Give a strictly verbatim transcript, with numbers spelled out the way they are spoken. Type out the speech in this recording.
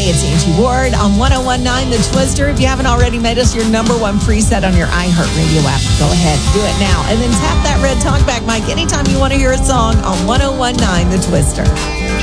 It's Angie Ward on one oh one nine The Twister. If you haven't already made us your number one preset on your iHeartRadio app, go ahead, do it now. And then tap that red talkback mic anytime you want to hear a song on one oh one nine The Twister.